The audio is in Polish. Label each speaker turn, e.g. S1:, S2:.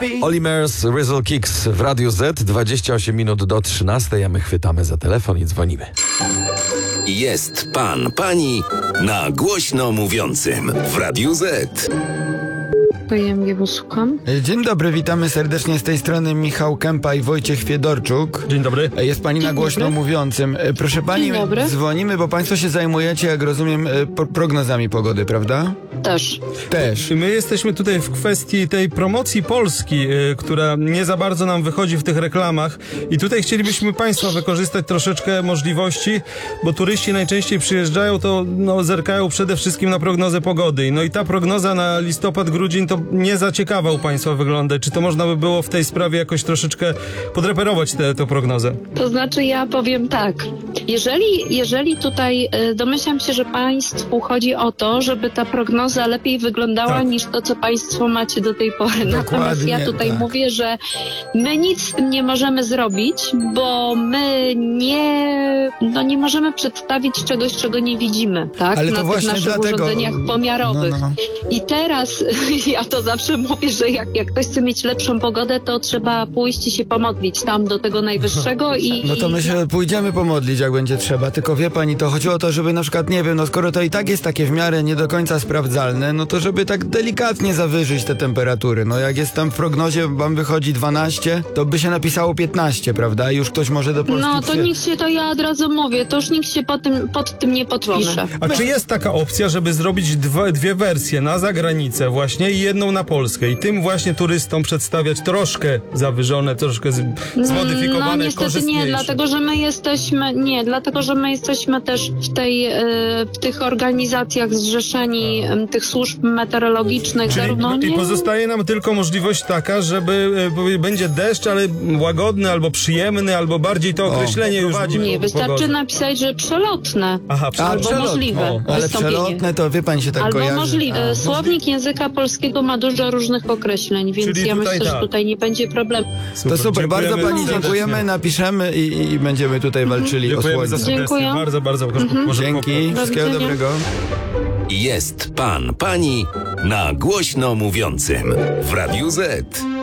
S1: Olimers Rizzle Kicks w Radiu Z, 28 minut do 13, a my chwytamy za telefon i dzwonimy.
S2: Jest pan, pani na głośno mówiącym w Radiu Z.
S3: PMG, słucham.
S4: Dzień dobry, witamy serdecznie z tej strony Michał Kępa i Wojciech Fiedorczuk.
S5: Dzień dobry.
S4: Jest pani na głośno mówiącym. Proszę pani, dzwonimy, bo państwo się zajmujecie, jak rozumiem, prognozami pogody, prawda? Też.
S5: My jesteśmy tutaj w kwestii tej promocji Polski, która nie za bardzo nam wychodzi w tych reklamach i tutaj chcielibyśmy państwa wykorzystać troszeczkę możliwości, bo turyści najczęściej przyjeżdżają, to zerkają przede wszystkim na prognozę pogody. No i ta prognoza na listopad, grudzień to nie za ciekawa u państwa wygląda. Czy to można by było w tej sprawie jakoś troszeczkę podreperować tę prognozę?
S3: To znaczy ja powiem tak. Jeżeli tutaj domyślam się, że państwu chodzi o to, żeby ta prognoza lepiej wyglądała niż to, co państwo macie do tej pory. Natomiast ja tutaj mówię, że my nic z tym nie możemy zrobić, bo my nie możemy przedstawić czegoś, czego nie widzimy, tak?
S4: Ale to
S3: na
S4: właśnie
S3: tych naszych urządzeniach pomiarowych. I teraz ja to zawsze mówię, że jak ktoś chce mieć lepszą pogodę, to trzeba pójść i się pomodlić tam do tego najwyższego i...
S4: No to my się pójdziemy pomodlić, jak będzie trzeba. Tylko wie pani, to chodziło o to, żeby na przykład, nie wiem, skoro to i tak jest takie w miarę nie do końca sprawdzalne, no to żeby tak delikatnie zawyżyć te temperatury. No jak jest tam w prognozie, wam wychodzi 12, to by się napisało 15, prawda? I już ktoś może do Polski
S3: to ja od razu mówię, to już nikt się pod tym nie podpisze.
S5: A czy jest taka opcja, żeby zrobić dwie wersje na zagranicę właśnie i jedną na Polskę i tym właśnie turystom przedstawiać troszkę zawyżone, troszkę zmodyfikowane,
S3: no niestety nie, dlatego że my jesteśmy też w tych organizacjach zrzeszeni, tych służb meteorologicznych.
S5: I pozostaje nam tylko możliwość taka, żeby będzie deszcz, ale łagodny, albo przyjemny, albo bardziej to określenie już...
S3: Nie, wystarczy napisać, że przelotne. Albo możliwe.
S4: Ale przelotne to wie pani się tak kojarzy.
S3: Albo możliwe. Słownik języka polskiego ma dużo różnych określeń, więc ja myślę, że tutaj nie będzie problemu.
S4: To super, bardzo pani dziękujemy, napiszemy i będziemy tutaj walczyli o słońce.
S3: Dziękuję.
S5: Bardzo, bardzo.
S4: Dzięki, wszystkiego dobrego.
S2: Jest pan, pani na głośno mówiącym w Radiu Z.